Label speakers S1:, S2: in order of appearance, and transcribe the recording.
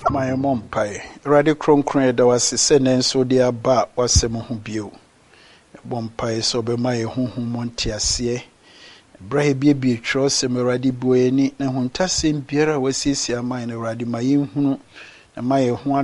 S1: My mom pie. Radi kronkron da wase se nenso de aba wase mo ho bio. Bompae so be my honhom montiase. Brahe bie tro se me radi bueni na huntasem biara wasiesie aman na radi maye hunu na maye ho